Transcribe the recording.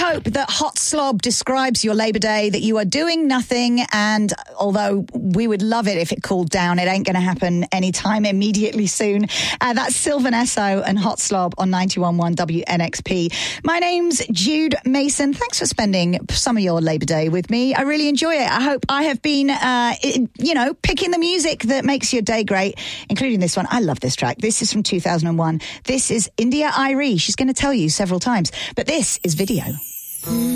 hope that Hot Slob describes your Labour Day, that you are doing nothing, and although we would love it if it cooled down, it ain't going to happen anytime immediately soon. That's Sylvan Esso and Hot Slob on 91.1 WNXP. My name's Jude Mason. Thanks for spending some of your Labour Day with me. I really enjoy it. I hope I have been, picking the music that makes your day great, including this one. I love this track. This is from 2001. This is India Arie. She's going to tell you several times, but this is Video.